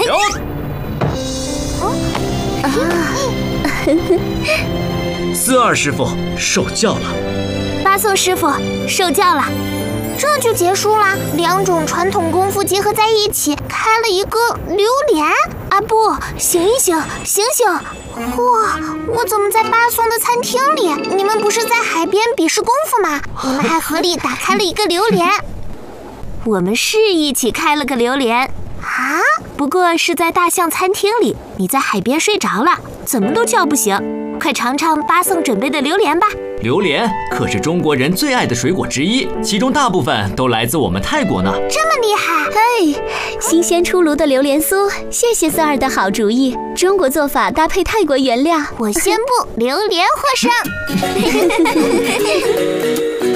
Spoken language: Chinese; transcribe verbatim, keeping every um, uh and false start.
四二师傅受教了， 八送师傅受教了。这就结束啦？两种传统功夫结合在一起，开了一个榴莲啊！不，醒一醒，醒醒！哇，我怎么在八送的餐厅里？你们不是在海边比试功夫吗？你们还合力打开了一个榴莲。我们是一起开了个榴莲啊，不过是在大象餐厅里。你在海边睡着了，怎么都叫不醒。快尝尝八送准备的榴莲吧。 榴莲可是中国人最爱的水果之一，其中大部分都来自我们泰国呢。 这么厉害！ 哎，新鲜出炉的榴莲酥，谢谢四儿的好主意。中国做法搭配泰国原料， 我宣布榴莲获胜。